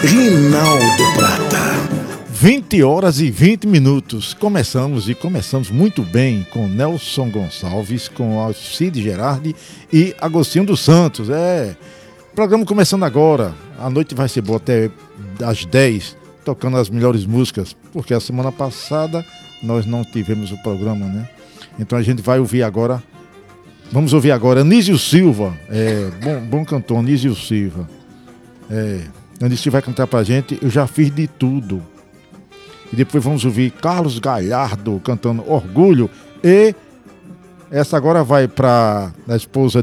Rinaldo Prata. 20 horas e 20 minutos. Começamos muito bem com Nelson Gonçalves, com Alcide Gerardi e Agostinho dos Santos. Programa começando agora. A noite vai ser boa até às 10, tocando as melhores músicas, porque a semana passada nós não tivemos o programa, né? Então a gente vai ouvir agora. Vamos ouvir agora Anísio Silva, bom cantor, Anísio Silva. Anísio vai cantar pra gente Eu Já Fiz de Tudo. E depois vamos ouvir Carlos Galhardo cantando Orgulho. E essa agora vai para a esposa